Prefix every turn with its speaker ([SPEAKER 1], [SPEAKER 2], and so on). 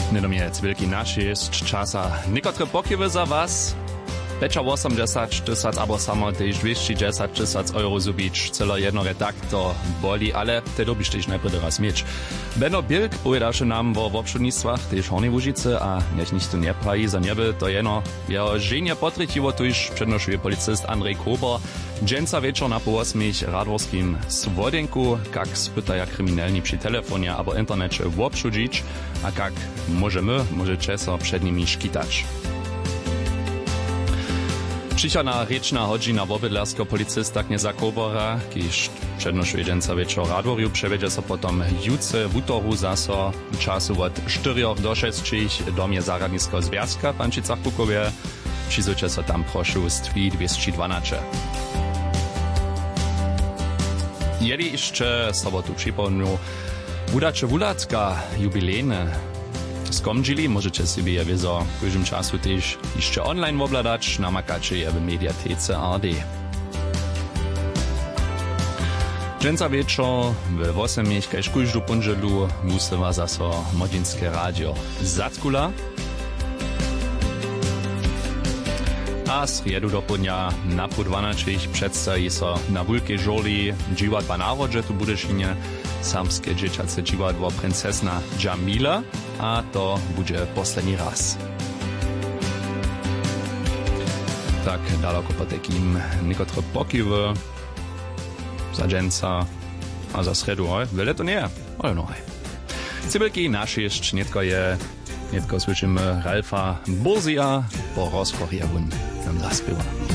[SPEAKER 1] Niedomiec wielki nasz jest czasa niekotre pokiwy za was. Becza 80 tysac, albo samo też 210 tysac euro zubić, celo jednore tak to boli, ale te dobisz też najpierw raz mieć. Benno Bilk powiedział nam o obszudnictwach też Hornej Łužice, a niech nic tu nie praji za nieby, to jeno jeho żenie potretiło tu już przednoszuje policist Andrzej Kober. Dżęca wieczor na po 8 radworskim Swodenku, jak spytaja kryminalni przy telefonie albo internecie obszudzić, a jak możecie so przed nimi szkitać. Přišana rečna hodžina wobydlerskiego policista Knieza Kobora, kiž přednošuje dženca večer radworju, przewiedzie so potom juce w utoru zaso czasu od 4 do 6 do mnie zaradnického związka w Pančicach Bukowie. Přizuče so tam proszu z 212. Jeli jeszcze sobotu przypomniał Wudacze Wulacka jubilejne skomdžili, możecie sobie je wiezo w każdym czasu też jeszcze online obladać, namakacie je w mediatece ARD. Dżęca wieczor w 8 kaž każdu ponželu musewa zaso Modinskie radio Zackula. A sriedu do południa na pół 12 przedstawi so na wielkiej żoli dziwadła narodzie tu Budyšinie, samskie dzieciace dziwadło princesna Jamila, a to będzie poslední raz. Tak daleko po takim niekotre pokiwy za dżęca, a za sredu, wiele to nie, ale no. Cybelki nasz jeszcze nietko słyszymy Ralfa Burzija po rozkochjawun nam zaspiewa.